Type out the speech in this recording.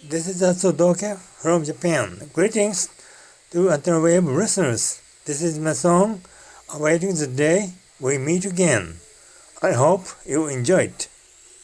This is also Doka from Japan. Greetings to Antenna Wave listeners. This is my song, Awaiting the Day We Meet Again. I hope you enjoy it.